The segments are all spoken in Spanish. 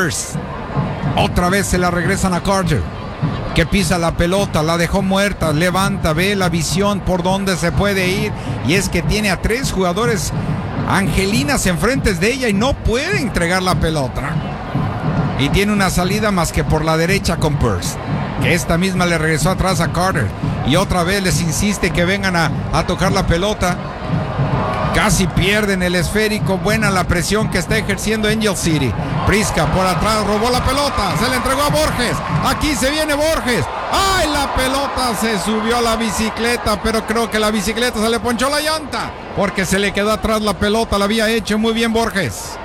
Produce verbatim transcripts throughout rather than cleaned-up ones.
Pearce. Otra vez se la regresan a Carter, que pisa la pelota, la dejó muerta, levanta, ve la visión por dónde se puede ir. Y es que tiene a tres jugadores angelinas enfrente de ella y no puede entregar la pelota. Y tiene una salida más que por la derecha con Pearce, que esta misma le regresó atrás a Carter. Y otra vez les insiste que vengan a, a tocar la pelota. Casi pierden el esférico. Buena la presión que está ejerciendo Angel City. Prisca por atrás robó la pelota, se la entregó a Borges. Aquí se viene Borges. ¡Ay! La pelota se subió a la bicicleta, pero creo que la bicicleta se le ponchó la llanta, porque se le quedó atrás la pelota. La había hecho muy bien Borges.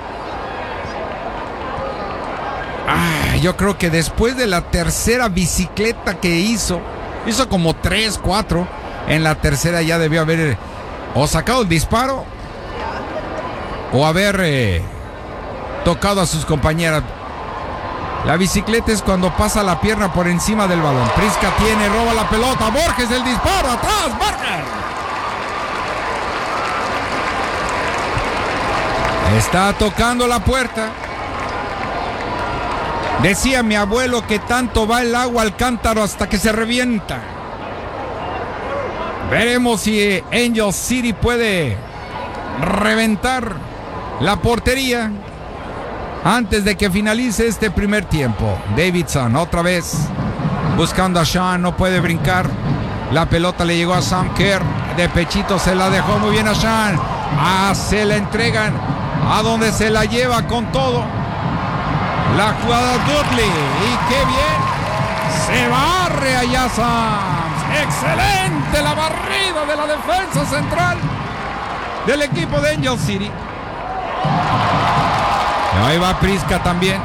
Ah, yo creo que después de la tercera bicicleta que hizo, hizo como tres, cuatro. En la tercera ya debió haber o sacado el disparo o haber eh, tocado a sus compañeras. La bicicleta es cuando pasa la pierna por encima del balón. Prisca tiene, roba la pelota. Borges el disparo, atrás, Borges. Está tocando la puerta. Decía mi abuelo que tanto va el agua al cántaro hasta que se revienta. Veremos si Angel City puede reventar la portería antes de que finalice este primer tiempo. Davidson otra vez buscando a Sean, no puede brincar. La pelota le llegó a Sam Kerr. De pechito se la dejó muy bien a Sean. Ah, se la entregan a donde se la lleva con todo. La jugada Dudley. Y qué bien. Se barre allá Sam. Excelente la barrida de la defensa central del equipo de Angel City. Ahí va Prisca también.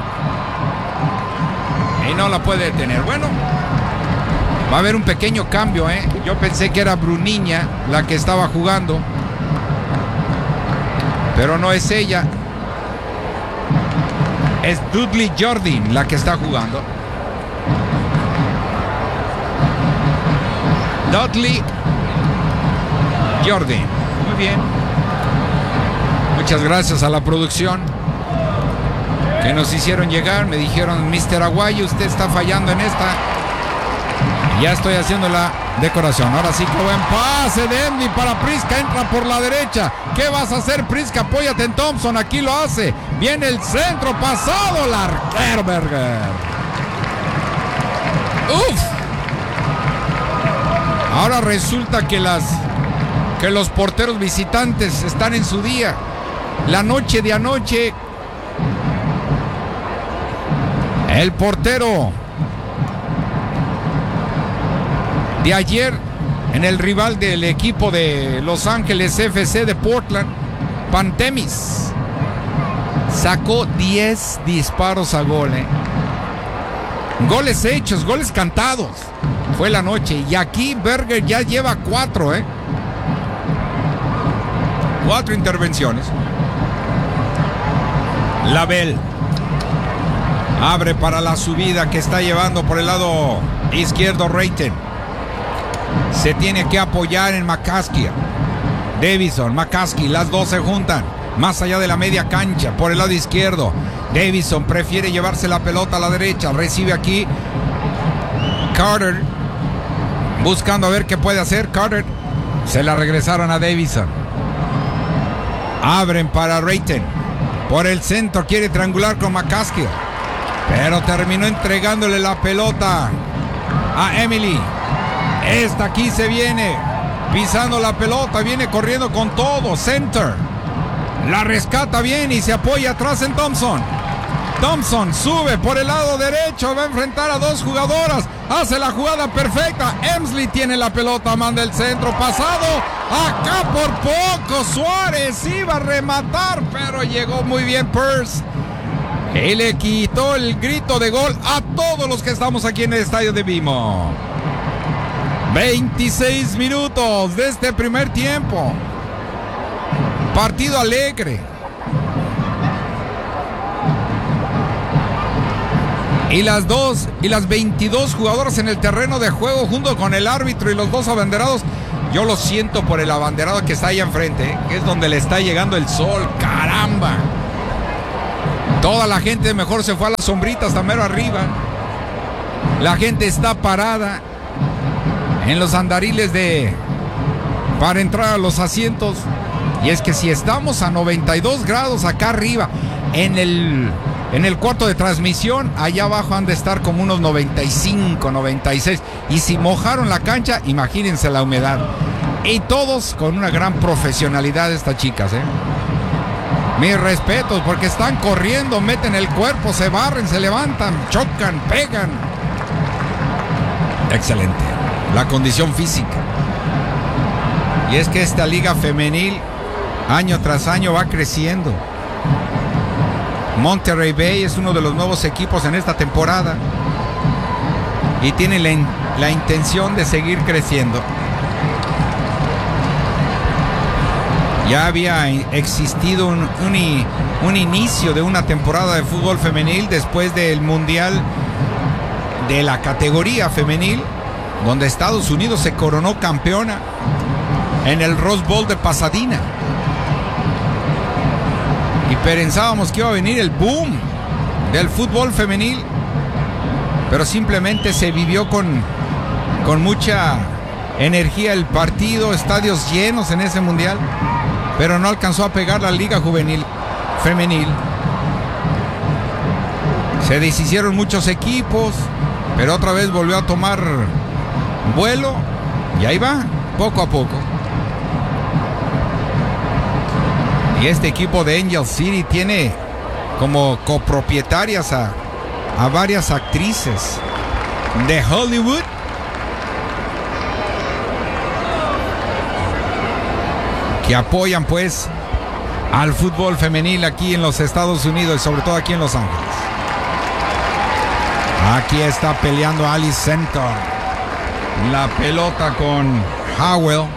Y no la puede detener. Bueno, va a haber un pequeño cambio, ¿eh? Yo pensé que era Bruniña la que estaba jugando, pero no es ella. Es Dudley Jordan la que está jugando. Dudley Jordan. Muy bien. Muchas gracias a la producción que nos hicieron llegar. Me dijeron, mister Aguayo, usted está fallando en esta. Ya estoy haciendo la decoración. Ahora sí que buen pase de Envy para Prisca. Entra por la derecha. ¿Qué vas a hacer, Prisca? Apóyate en Thompson. Aquí lo hace. Viene el centro pasado. Larkerberger. Uf. Ahora resulta que las que los porteros visitantes están en su día. La noche de anoche, el portero de ayer en el rival del equipo de Los Ángeles F C de Portland, Pantemis, sacó diez disparos a gol, ¿eh? Goles hechos, goles cantados. Fue la noche. Y aquí Berger ya lleva cuatro, ¿eh? Cuatro intervenciones. Label abre para la subida que está llevando por el lado izquierdo Reiten. Se tiene que apoyar en McCaskey. Davison, McCaskey, las dos se juntan más allá de la media cancha por el lado izquierdo. Davison prefiere llevarse la pelota a la derecha. Recibe aquí Carter, buscando a ver qué puede hacer. Carter, se la regresaron a Davison. Abren para Reiten. Por el centro quiere triangular con McCaskey, pero terminó entregándole la pelota a Emily. Esta aquí se viene pisando la pelota, viene corriendo con todo. Center la rescata bien y se apoya atrás en Thompson. Thompson sube por el lado derecho, va a enfrentar a dos jugadoras, hace la jugada perfecta. Emsley tiene la pelota, manda el centro pasado. Acá por poco Suárez iba a rematar, pero llegó muy bien Pearce y le quitó el grito de gol a todos los que estamos aquí en el estadio de Vimo. veintiséis minutos de este primer tiempo. Partido alegre. Y las dos y las veintidós jugadoras en el terreno de juego junto con el árbitro y los dos abanderados. Yo lo siento por el abanderado que está ahí enfrente, ¿eh? Que es donde le está llegando el sol. ¡Caramba! Toda la gente mejor se fue a las sombritas, hasta mero arriba. La gente está parada en los andariles de para entrar a los asientos. Y es que si estamos a noventa y dos grados acá arriba, en el, en el cuarto de transmisión, allá abajo han de estar como unos noventa y cinco, noventa y seis. Y si mojaron la cancha, imagínense la humedad. Y todos con una gran profesionalidad estas chicas, ¿eh? Mis respetos, porque están corriendo, meten el cuerpo, se barren, se levantan, chocan, pegan. Excelente. La condición física. Y es que esta liga femenil año tras año va creciendo. Monterrey Bay es uno de los nuevos equipos en esta temporada y tiene la, in- la intención de seguir creciendo. Ya había existido un, un, un inicio de una temporada de fútbol femenil después del mundial de la categoría femenil, donde Estados Unidos se coronó campeona en el Rose Bowl de Pasadena. Y pensábamos que iba a venir el boom del fútbol femenil, pero simplemente se vivió con, con mucha energía el partido, estadios llenos en ese mundial, pero no alcanzó a pegar la liga juvenil femenil. Se deshicieron muchos equipos, pero otra vez volvió a tomar vuelo y ahí va, poco a poco. Y este equipo de Angel City tiene como copropietarias a, a varias actrices de Hollywood. Que apoyan pues al fútbol femenil aquí en los Estados Unidos y sobre todo aquí en Los Ángeles. Aquí está peleando Alice Center. La pelota con Howell.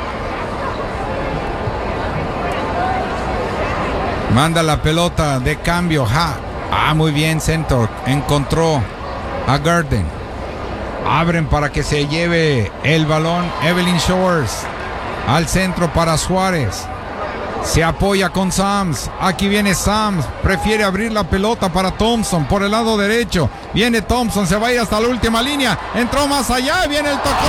Manda la pelota de cambio. Ha. Ah, muy bien, Center. Encontró a Garden. Abren para que se lleve el balón Evelyn Showers. Al centro para Suárez. Se apoya con Sams. Aquí viene Sams. Prefiere abrir la pelota para Thompson por el lado derecho. Viene Thompson. Se va a ir hasta la última línea. Entró más allá. Viene el tacón.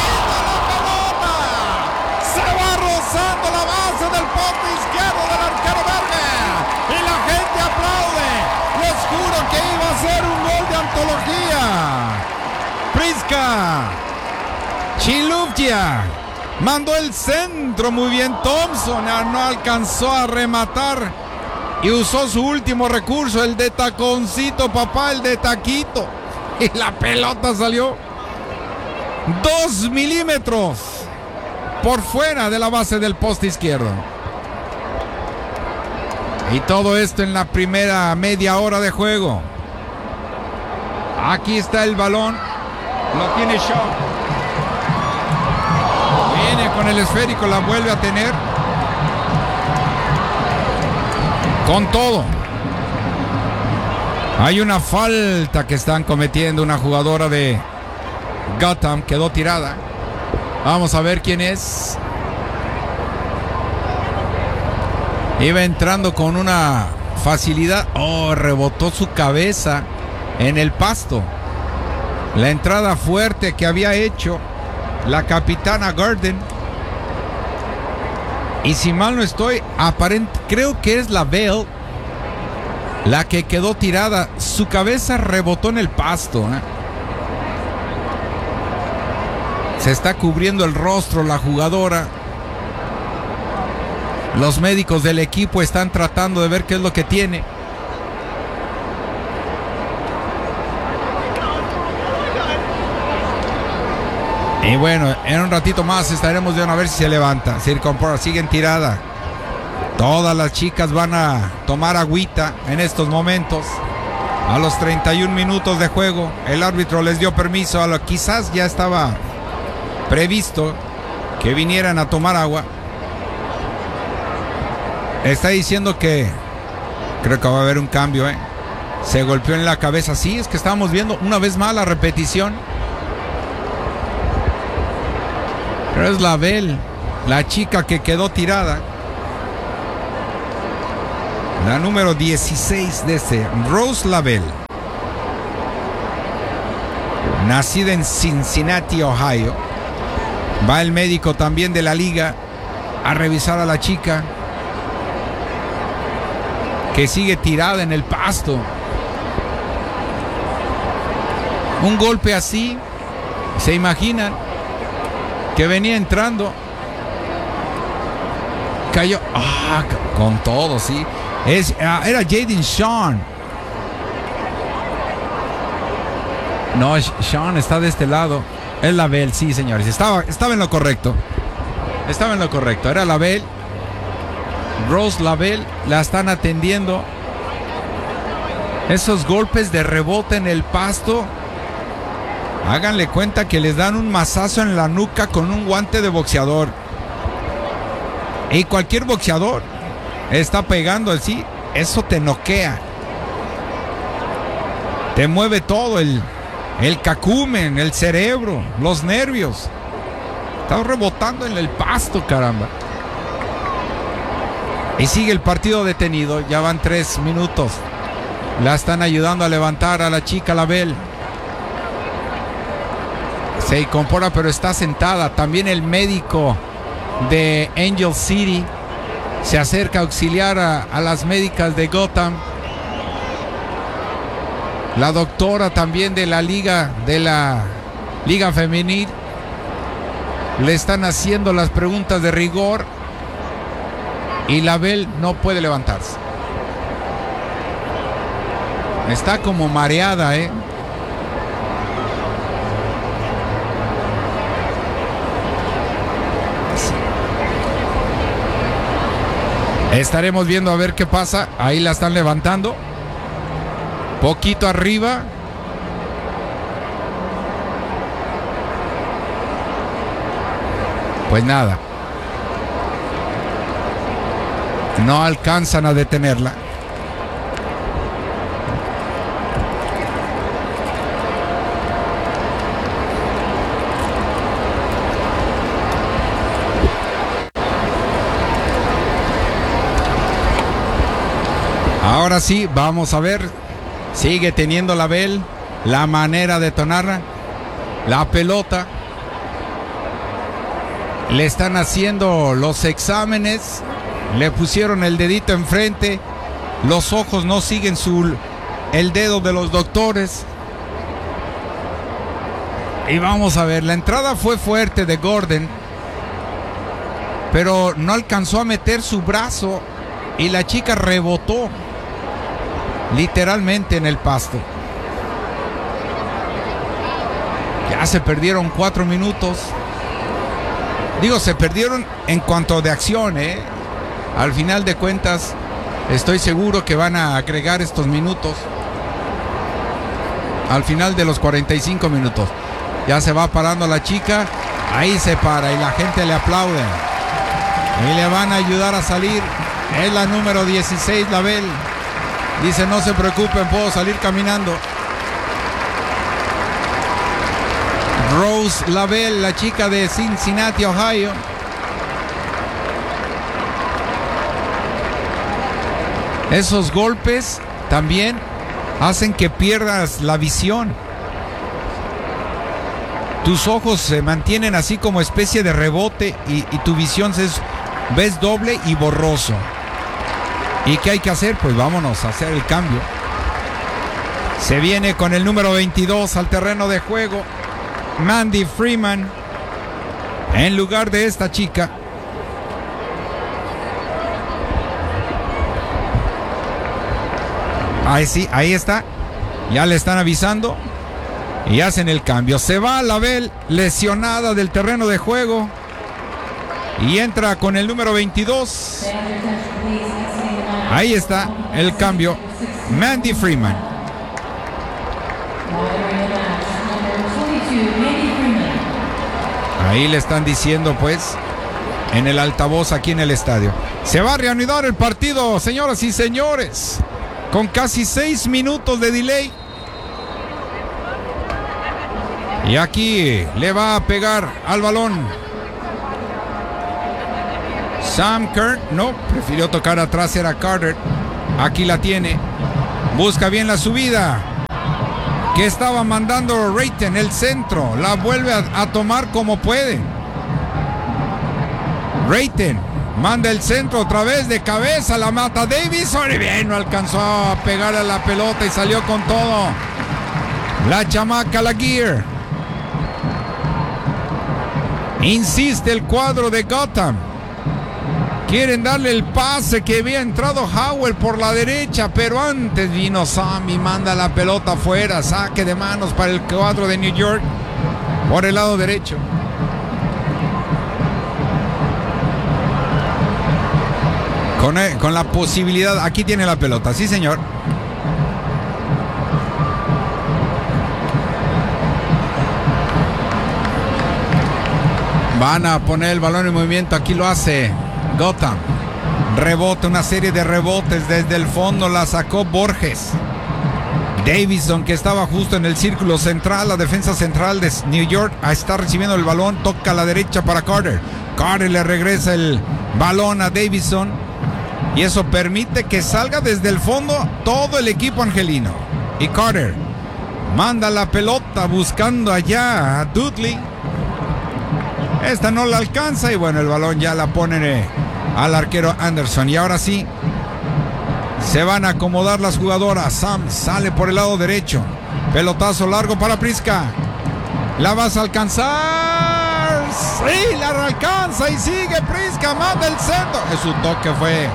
Se va rozando la base del poste izquierdo del arquero verde. Y la gente aplaude. Les juro que iba a ser un gol de antología. Priska Chilufya mandó el centro muy bien. Thompson no alcanzó a rematar y usó su último recurso, el de taconcito, papá, el de taquito. Y la pelota salió dos milímetros por fuera de la base del poste izquierdo. Y todo esto en la primera media hora de juego. Aquí está el balón. Lo tiene Shaw. Viene con el esférico, la vuelve a tener. Con todo. Hay una falta que están cometiendo una jugadora de Gotham. Quedó tirada. Vamos a ver quién es. Iba entrando con una facilidad. Oh, rebotó su cabeza en el pasto. La entrada fuerte que había hecho la capitana Garden. Y si mal no estoy, aparente, creo que es la Bell la que quedó tirada. Su cabeza rebotó en el pasto, ¿eh? Se está cubriendo el rostro la jugadora. Los médicos del equipo están tratando de ver qué es lo que tiene. Y bueno, en un ratito más estaremos viendo a ver si se levanta. Se incorpora, siguen tirada. Todas las chicas van a tomar agüita en estos momentos. A los treinta y un minutos de juego, el árbitro les dio permiso. A lo, quizás ya estaba previsto que vinieran a tomar agua. Está diciendo que creo que va a haber un cambio, ¿eh? Se golpeó en la cabeza. Sí, es que estamos viendo una vez más la repetición. Pero es la Bell, la chica que quedó tirada. La número dieciséis de este, Rose Lavelle. Nacida en Cincinnati, Ohio. Va el médico también de la liga a revisar a la chica, que sigue tirada en el pasto. Un golpe así, ¿se imaginan? Que venía entrando. Cayó. Ah, con todo, sí. Es, uh, era Jaden Sean. No, Sean está de este lado. Es Lavelle, sí, señores. Estaba, estaba en lo correcto. Estaba en lo correcto. Era Lavelle. Rose Lavelle. La están atendiendo. Esos golpes de rebote en el pasto. Háganle cuenta que les dan un mazazo en la nuca con un guante de boxeador. Y cualquier boxeador está pegando así. Eso te noquea. Te mueve todo el... El cacumen, el cerebro, los nervios. Está rebotando en el pasto, caramba. Y sigue el partido detenido. Ya van tres minutos. La están ayudando a levantar a la chica Lavelle. Se incorpora, pero está sentada. También el médico de Angel City se acerca a auxiliar a, a las médicas de Gotham. La doctora también de la liga, de la liga femenil, le están haciendo las preguntas de rigor y Lavelle no puede levantarse. Está como mareada, ¿eh? Estaremos viendo a ver qué pasa. Ahí la están levantando. Poquito arriba. Pues nada. No alcanzan a detenerla. Ahora sí, vamos a ver. Sigue teniendo Lavelle la manera de tonarla. La pelota. Le están haciendo los exámenes. Le pusieron el dedito enfrente. Los ojos no siguen su, el dedo de los doctores. Y vamos a ver. La entrada fue fuerte de Gordon. Pero no alcanzó a meter su brazo. Y la chica rebotó. Literalmente en el pasto. Ya se perdieron cuatro minutos. Digo, se perdieron en cuanto de acción, ¿eh? Al final de cuentas, estoy seguro que van a agregar estos minutos. Al final de los cuarenta y cinco minutos. Ya se va parando la chica. Ahí se para y la gente le aplaude. Y le van a ayudar a salir. Es la número dieciséis, Lavelle. Dice, no se preocupen, puedo salir caminando. Rose Lavelle, la chica de Cincinnati, Ohio. Esos golpes también hacen que pierdas la visión. Tus ojos se mantienen así como especie de rebote y, y tu visión se es, ves doble y borroso. ¿Y qué hay que hacer? Pues vámonos a hacer el cambio. Se viene con el número veintidós al terreno de juego. Mandy Freeman. En lugar de esta chica. Ahí sí, ahí está. Ya le están avisando. Y hacen el cambio. Se va Lavelle, lesionada del terreno de juego. Y entra con el número veintidós. Ahí está el cambio. Mandy Freeman. Ahí le están diciendo pues en el altavoz aquí en el estadio. Se va a reanudar el partido, señoras y señores. Con casi seis minutos de delay. Y aquí le va a pegar al balón Sam Kerr. No, prefirió tocar atrás, era Carter. Aquí la tiene. Busca bien la subida que estaba mandando Reiten, el centro. La vuelve a, a tomar como puede. Reiten manda el centro otra vez de cabeza. La mata Davison. Y bien, no alcanzó a pegar a la pelota y salió con todo. La chamaca Laguerre. Insiste el cuadro de Gotham. Quieren darle el pase que había entrado Howell por la derecha, pero antes vino Sam y manda la pelota afuera. Saque de manos para el cuadro de New York por el lado derecho. Con, con la posibilidad, aquí tiene la pelota, sí señor. Van a poner el balón en movimiento, aquí lo hace Gotham. Rebote, una serie de rebotes desde el fondo, la sacó Borges. Davison, que estaba justo en el círculo central, la defensa central de New York, está recibiendo el balón, toca a la derecha para Carter. Carter le regresa el balón a Davison y eso permite que salga desde el fondo todo el equipo angelino. Y Carter manda la pelota buscando allá a Dudley. Esta no la alcanza y bueno, el balón ya la ponen eh, al arquero Anderson. Y ahora sí, se van a acomodar las jugadoras. Sam sale por el lado derecho. Pelotazo largo para Priska. ¿La vas a alcanzar? Sí, la alcanza y sigue Priska. Manda el centro. Su toque fue...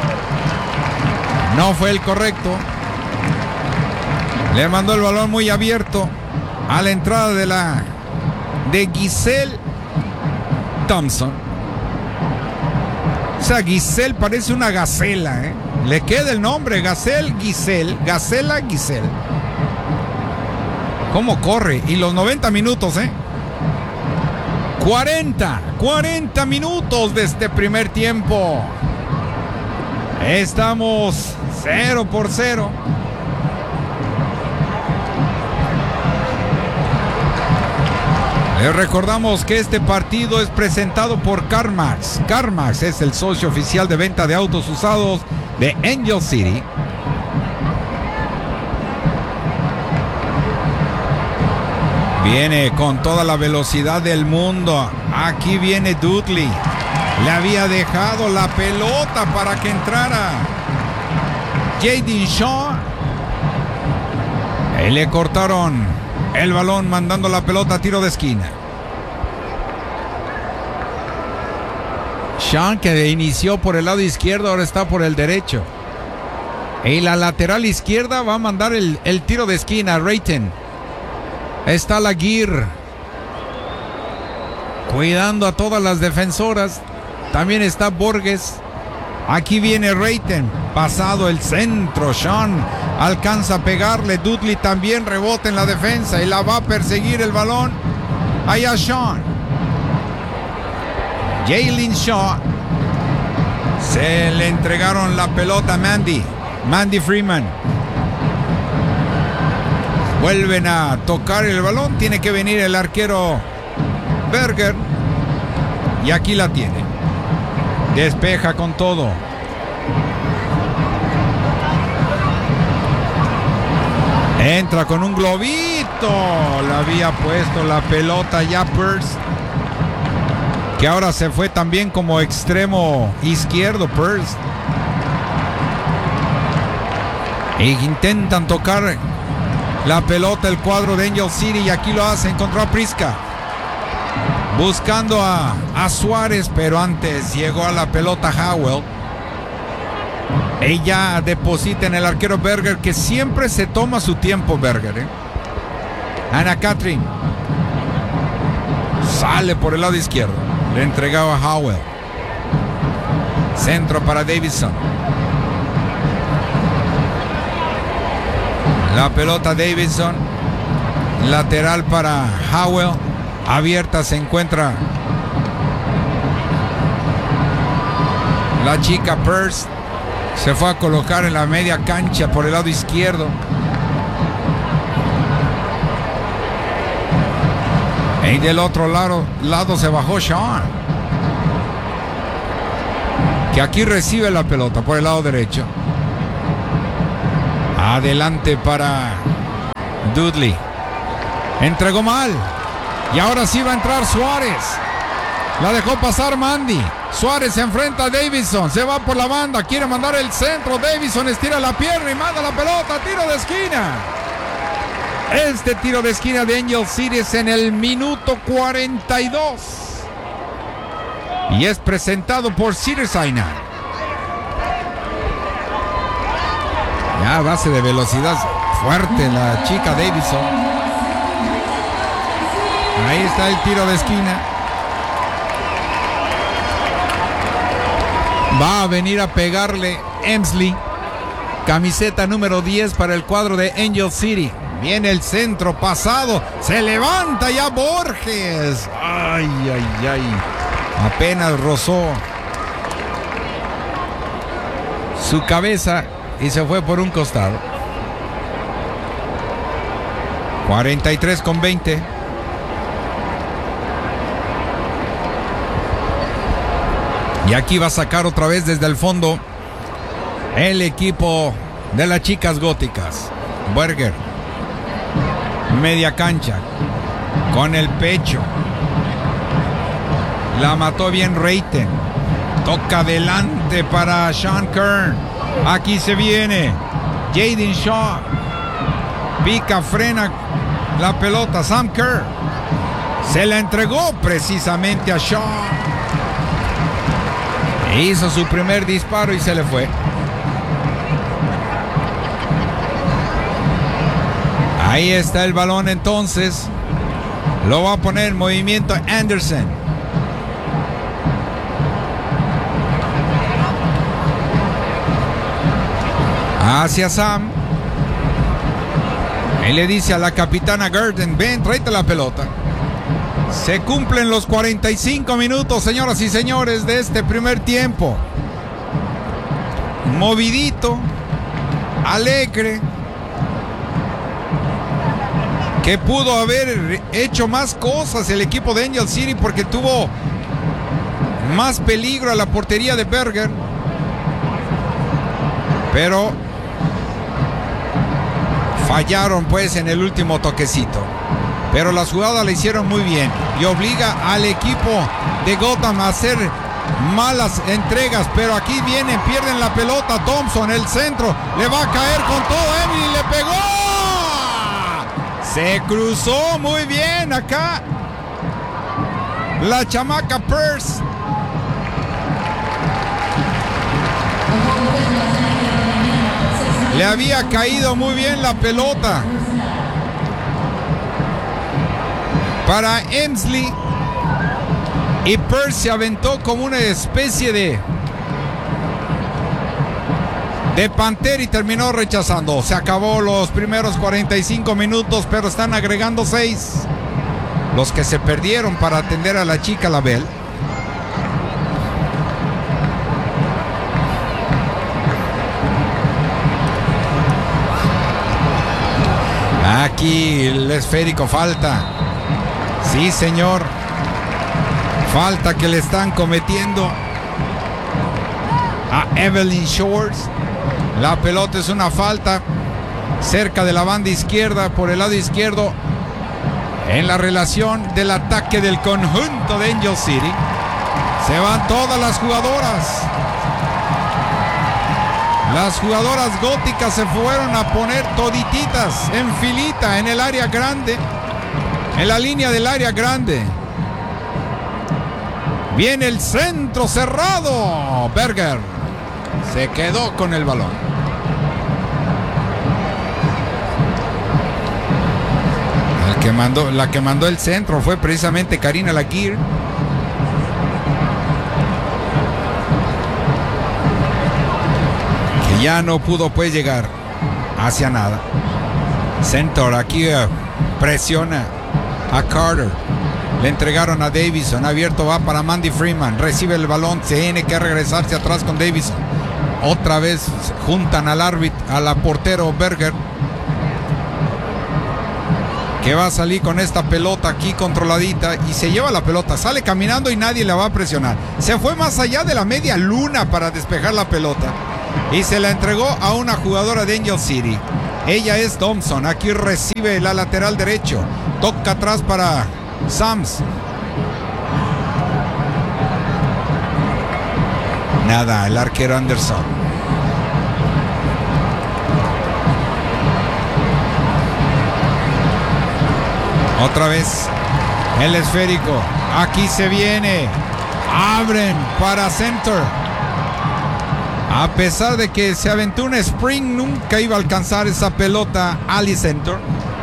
no fue el correcto. Le mandó el balón muy abierto a la entrada de la... de Giselle Thompson. O sea, Giselle parece una gacela, ¿eh? Le queda el nombre, Gazelle Giselle, Gacela Giselle. ¿Cómo corre? Y los noventa minutos, ¿eh? cuarenta, cuarenta minutos de este primer tiempo. Estamos cero por cero. Les recordamos que este partido es presentado por CarMax. CarMax es el socio oficial de venta de autos usados de Angel City. Viene con toda la velocidad del mundo. Aquí viene Dudley. Le había dejado la pelota para que entrara Jaden Shaw. Y le cortaron el balón mandando la pelota a tiro de esquina. Sean, que inició por el lado izquierdo, ahora está por el derecho. Y la lateral izquierda va a mandar el, el tiro de esquina. Reiten. Está Laguerre cuidando a todas las defensoras. También está Borges. Aquí viene Reiten. Pasado el centro. Sean alcanza a pegarle. Dudley también rebota en la defensa y la va a perseguir el balón. Allá Sean. Jalen Shaw. Se le entregaron la pelota a Mandy. Mandy Freeman. Vuelven a tocar el balón. Tiene que venir el arquero Berger. Y aquí la tiene. Despeja con todo. Entra con un globito. Le había puesto la pelota ya Pearce, que ahora se fue también como extremo izquierdo Pearce. E intentan tocar la pelota el cuadro de Angel City y aquí lo hacen contra Priska. Buscando a, a Suárez, pero antes llegó a la pelota Howell. Ella deposita en el arquero Berger, que siempre se toma su tiempo Berger, ¿eh? Ana Catherine sale por el lado izquierdo. Le entregaba a Howell. Centro para Davison. La pelota Davison. Lateral para Howell. Abierta se encuentra la chica Pearce. Se fue a colocar en la media cancha por el lado izquierdo. Y del otro lado, lado se bajó Sean, que aquí recibe la pelota por el lado derecho. Adelante para Dudley. Entregó mal. Y ahora sí va a entrar Suárez. La dejó pasar Mandy. Suárez se enfrenta a Davidson. Se va por la banda. Quiere mandar el centro. Davidson estira la pierna y manda la pelota. Tiro de esquina. Este tiro de esquina de Angel City es en el minuto cuarenta y dos. Y es presentado por Cedars-Sinai. Ya a base de velocidad fuerte la chica Davidson. Ahí está el tiro de esquina. Va a venir a pegarle Emsley. Camiseta número diez para el cuadro de Angel City. Viene el centro pasado. Se levanta ya Borges. Ay, ay, ay. Apenas rozó su cabeza y se fue por un costado. cuarenta y tres con veinte. Y aquí va a sacar otra vez desde el fondo el equipo de las chicas góticas. Berger. Media cancha. Con el pecho. La mató bien Reiten. Toca adelante para Sean Kern. Aquí se viene Jaden Shaw. Pica, frena la pelota. Sam Kerr. Se la entregó precisamente a Shaw. Hizo su primer disparo y se le fue. Ahí está el balón entonces. Lo va a poner en movimiento Anderson. Hacia Sam. Él le dice a la capitana Gurdon: ven, tráete la pelota. Se cumplen los cuarenta y cinco minutos, señoras y señores, de este primer tiempo. Movidito, alegre, que pudo haber hecho más cosas el equipo de Angel City porque tuvo más peligro a la portería de Berger. Pero fallaron pues en el último toquecito. Pero las jugadas la hicieron muy bien y obliga al equipo de Gotham a hacer malas entregas. Pero aquí vienen, pierden la pelota. Thompson, el centro, le va a caer con todo. Emily le pegó. Se cruzó muy bien acá la chamaca Peirce. Le había caído muy bien la pelota para Emsley y Peirce se aventó como una especie de de pantera y terminó rechazando. Se acabó los primeros cuarenta y cinco minutos, pero están agregando seis los que se perdieron para atender a la chica Labelle. Aquí el esférico, falta. Sí, señor. Falta que le están cometiendo a Evelyn Shores. La pelota es una falta cerca de la banda izquierda, por el lado izquierdo, en la relación del ataque del conjunto de Angel City. Se van todas las jugadoras. Las jugadoras góticas se fueron a poner todititas en filita en el área grande, en la línea del área grande. Viene el centro cerrado. Berger se quedó con el balón. El que mandó, la que mandó el centro fue precisamente Karina Laguirre. Que ya no pudo pues llegar hacia nada. Center aquí uh, presiona a Carter. Le entregaron a Davidson. Abierto va para Mandy Freeman. Recibe el balón. Se tiene que regresarse atrás con Davidson. Otra vez juntan al árbitro, a la portero Berger, que va a salir con esta pelota aquí controladita y se lleva la pelota. Sale caminando y nadie la va a presionar. Se fue más allá de la media luna para despejar la pelota. y se la entregó a una jugadora de Angel City. Ella es Thompson. Aquí recibe la lateral derecho. Toca atrás para Sams. Nada, el arquero Anderson. Otra vez el esférico. Aquí se viene. Abren para center. A pesar de que se aventó un spring, nunca iba a alcanzar esa pelota Ali Center.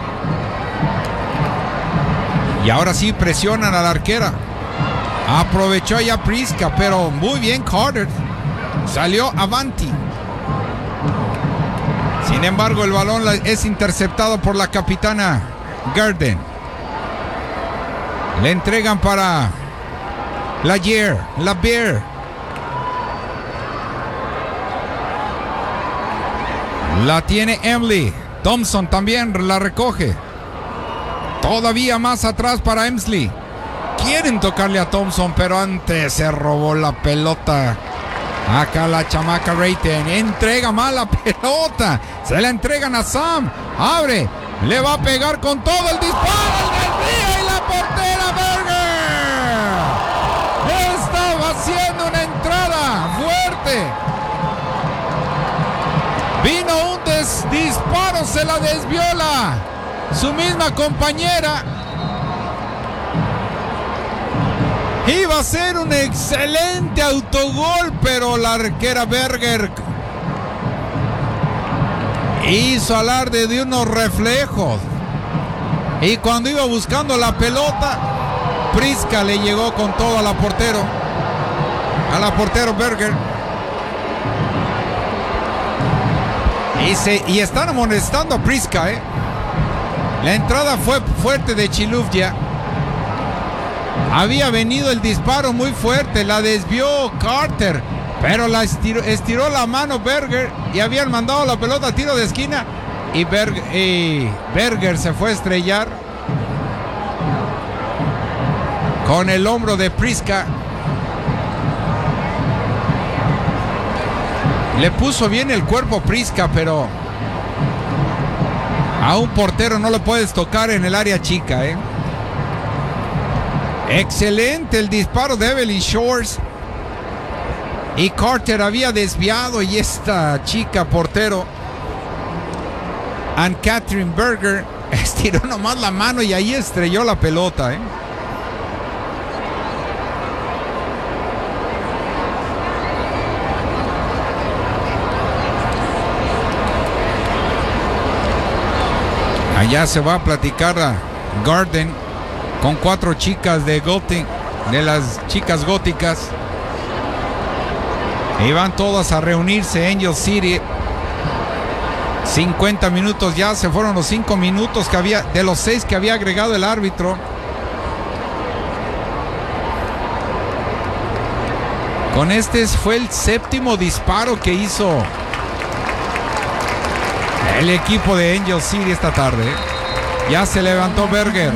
Y ahora sí presionan a la arquera. Aprovechó ya Priska, pero muy bien Carter. Salió avanti. Sin embargo, el balón es interceptado por la capitana Garden. Le entregan para la Year, la Bear. La tiene Emily. Thompson también la recoge. Todavía más atrás para Emsley. Quieren tocarle a Thompson, pero antes se robó la pelota. Acá la chamaca Rayton entrega mal la pelota. Se la entregan a Sam. Abre. Le va a pegar con todo el disparo. El desvío y la portera Berger estaba haciendo una entrada fuerte. Vino un des- disparo, se la desvió la, su misma compañera. Iba a ser un excelente autogol, pero la arquera Berger hizo alarde de unos reflejos. Y cuando iba buscando la pelota, Priska le llegó con todo a la portero. A la portero Berger. Y, se, y están amonestando a Priska, ¿eh? La entrada fue fuerte de Chilufya. Había venido el disparo muy fuerte, la desvió Carter, pero la estiró, estiró la mano Berger y habían mandado la pelota a tiro de esquina y, Berg, y Berger se fue a estrellar con el hombro de Priska. Le puso bien el cuerpo Priska, pero a un portero no lo puedes tocar en el área chica, ¿eh? Excelente el disparo de Evelyn Shores. Y Carter había desviado y esta chica portero, Ann Catherine Berger, estiró nomás la mano y ahí estrelló la pelota, ¿eh? Allá se va a platicar a Garden con cuatro chicas de Gothic, de las chicas góticas. Y van todas a reunirse en Angel City. cincuenta minutos ya, se fueron los cinco minutos que había, de los seis que había agregado el árbitro. Con este fue el séptimo disparo que hizo el equipo de Angel City esta tarde. Ya se levantó Berger,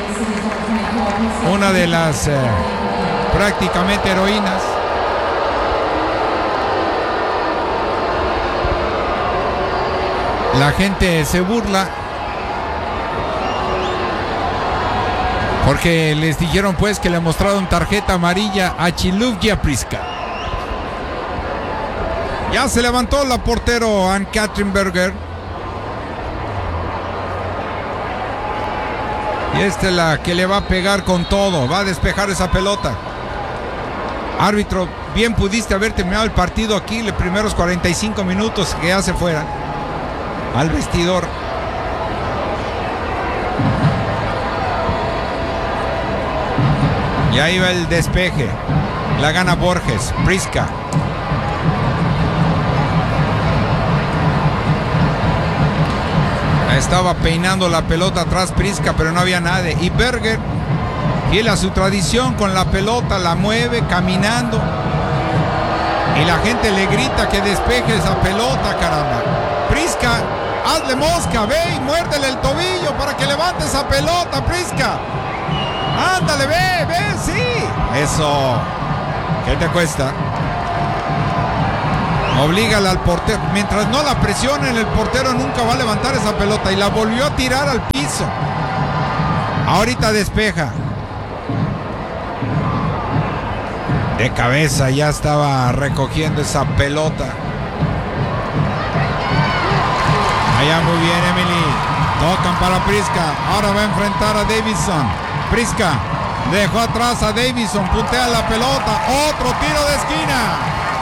una de las eh, prácticamente heroínas. La gente se burla porque les dijeron pues que le mostraron tarjeta amarilla a Chilufya Priska. Ya se levantó la portero Ann Catherine Berger. Y esta es la que le va a pegar con todo. Va a despejar esa pelota. Árbitro, bien pudiste haber terminado el partido aquí los primeros cuarenta y cinco minutos, que ya se fueran al vestidor. Y ahí va el despeje. La gana Borges. Priska. Estaba peinando la pelota atrás Priska, pero no había nadie. Y Berger, fiel a su tradición, con la pelota la mueve caminando. Y la gente le grita que despeje esa pelota, caramba. Priska, hazle mosca, ve y muérdele el tobillo para que levante esa pelota, Priska. Ándale, ve, ve, sí. Eso. ¿Qué te cuesta? Oblígala al portero. Mientras no la presionen, el portero nunca va a levantar esa pelota. Y la volvió a tirar al piso. Ahorita despeja. De cabeza ya estaba recogiendo esa pelota. Allá muy bien Emily. Tocan para Priska. Ahora va a enfrentar a Davison. Priska dejó atrás a Davison. Puntea la pelota. Otro tiro de esquina.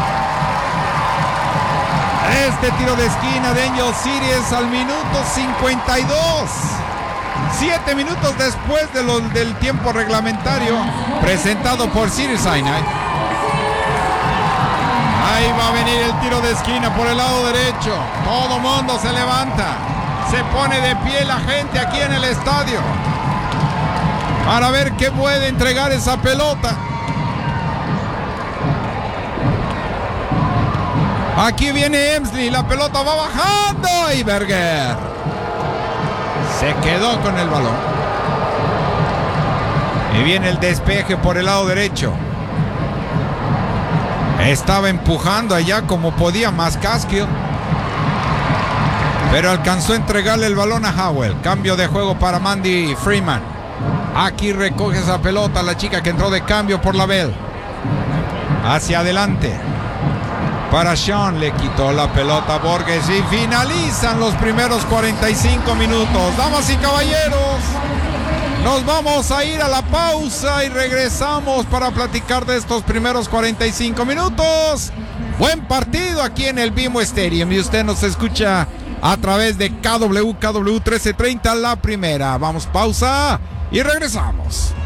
Este tiro de esquina de Angel City es al minuto cincuenta y dos. Siete minutos después de lo, del tiempo reglamentario presentado por Citizen. Ahí va a venir el tiro de esquina por el lado derecho. Todo mundo se levanta. Se pone de pie la gente aquí en el estadio para ver qué puede entregar esa pelota. Aquí viene Emsley, la pelota va bajando y Berger se quedó con el balón. Y viene el despeje por el lado derecho. Estaba empujando allá como podía más Caskill, pero alcanzó a entregarle el balón a Howell. Cambio de juego para Mandy Freeman. Aquí recoge esa pelota la chica que entró de cambio por la Bell. Hacia adelante para Sean, le quitó la pelota a Borges y finalizan los primeros cuarenta y cinco minutos. Damas y caballeros, nos vamos a ir a la pausa y regresamos para platicar de estos primeros cuarenta y cinco minutos. Buen partido aquí en el BMO Stadium y usted nos escucha a través de K W K W trece treinta La Primera. Vamos pausa y regresamos.